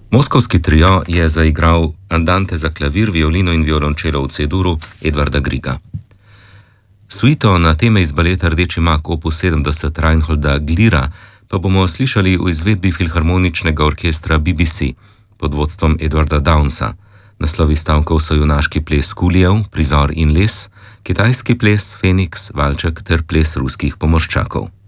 Moskovski trio je zaigral andante za klavir, violino in violončelo v C-duru Edvarda Grieга. Suito na teme iz baleta Rdeči mak opus 70 Reinholda Glira pa bomo slišali v izvedbi filharmoničnega orkestra BBC pod vodstvom Edwarda Downsa. Naslovi stavkov so junaški ples Kulijev, Prizor in les, kitajski ples Feniks, valček ter ples ruskih pomorščakov.